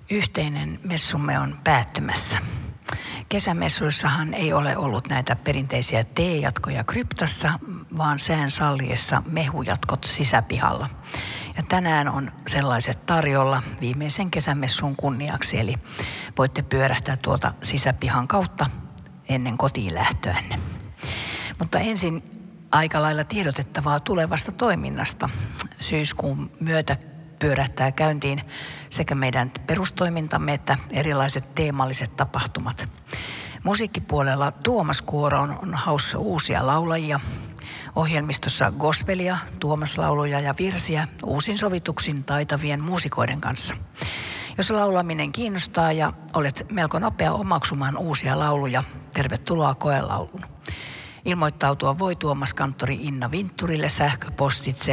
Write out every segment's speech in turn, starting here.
Yhteinen messumme on päättymässä. Kesämessuissahan ei ole ollut näitä perinteisiä teejatkoja kryptassa, vaan sään salliessa mehujatkot sisäpihalla. Ja tänään on sellaiset tarjolla viimeisen kesämessun kunniaksi, eli voitte pyörähtää tuolta sisäpihan kautta ennen kotiin lähtöänne. Mutta ensin aika lailla tiedotettavaa tulevasta toiminnasta. Syyskuun myötä pyörähtää käyntiin sekä meidän perustoimintamme että erilaiset teemalliset tapahtumat. Musiikkipuolella Tuomas-kuoroon on haussa uusia laulajia. Ohjelmistossa gospelia, Tuomas-lauluja ja virsiä uusin sovituksin taitavien muusikoiden kanssa. Jos laulaminen kiinnostaa ja olet melko nopea omaksumaan uusia lauluja, tervetuloa koelauluun. Ilmoittautua voi Tuomas-kanttori Inna Vintturille sähköpostitse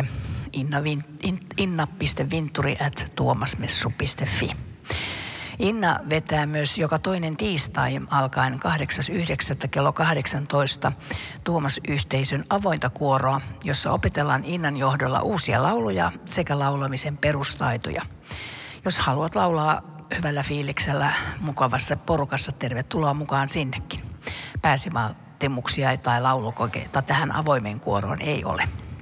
inna.vinturi@tuomasmessu.fi. Inna vetää myös joka toinen tiistai alkaen 8.9. kello 18 Tuomas-yhteisön avointa kuoroa, jossa opetellaan Innan johdolla uusia lauluja sekä laulamisen perustaitoja. Jos haluat laulaa hyvällä fiiliksellä mukavassa porukassa, tervetuloa mukaan sinnekin. Pääsivaatimuksia tai laulukokeita tähän avoimeen kuoroon ei ole.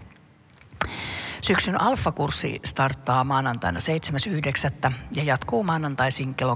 Syksyn alfakurssi starttaa maanantaina 7.9. ja jatkuu maanantaisin kello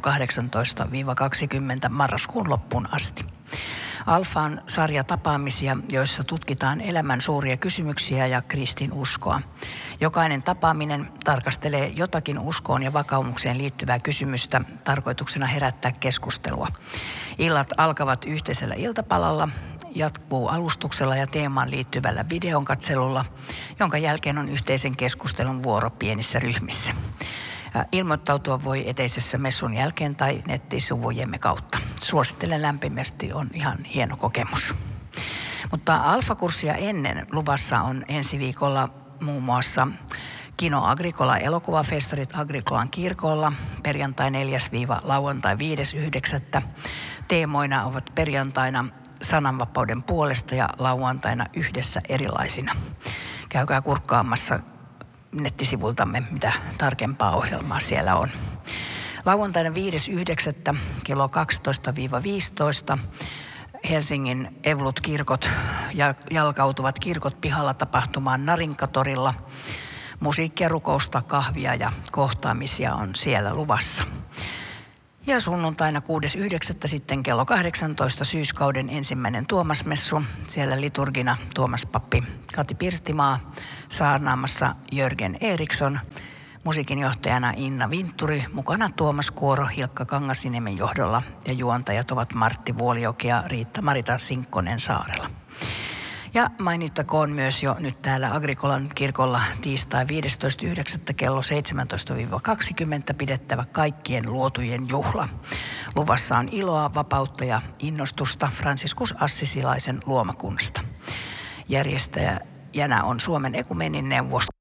18-20 marraskuun loppuun asti. Alfa on sarja tapaamisia, joissa tutkitaan elämän suuria kysymyksiä ja kristinuskoa. Jokainen tapaaminen tarkastelee jotakin uskoon ja vakaumukseen liittyvää kysymystä tarkoituksena herättää keskustelua. Illat alkavat yhteisellä iltapalalla, jatkuu alustuksella ja teemaan liittyvällä videonkatselulla, jonka jälkeen on yhteisen keskustelun vuoro pienissä ryhmissä. Ilmoittautua voi eteisessä messun jälkeen tai nettisivujemme kautta. Suosittelen lämpimästi, on ihan hieno kokemus. Mutta alfakurssia ennen luvassa on ensi viikolla muun muassa Kino Agricola elokuvafestarit Agricolan kirkolla perjantai 4.–lauantai 5.9. Teemoina ovat perjantaina sananvapauden puolesta ja lauantaina yhdessä erilaisina. Käykää kurkkaamassa nettisivultamme, mitä tarkempaa ohjelmaa siellä on. Lauantaina 5.9. kello 12-15 Helsingin Evolut-kirkot jalkautuvat kirkot pihalla tapahtumaan Narinkatorilla. Musiikkia, rukousta, kahvia ja kohtaamisia on siellä luvassa. Ja sunnuntaina 6.9. sitten kello 18 syyskauden ensimmäinen Tuomasmessu. Siellä liturgina Tuomaspappi Kati Pirttimaa, saarnaamassa Jörgen Eriksson, musiikinjohtajana Inna Vintturi, mukana Tuomas-kuoro Hilkka Kangasniemen johdolla ja juontajat ovat Martti Vuolijoki ja Riitta-Marita Sinkkonen Saarella. Ja mainittakoon myös jo nyt täällä Agricolan kirkolla tiistai 15.9. kello 17-20 pidettävä kaikkien luotujen juhla. Luvassa on iloa, vapautta ja innostusta Franciscus Assisilaisen luomakunnasta. Järjestäjänä on Suomen Ekumenin neuvosto.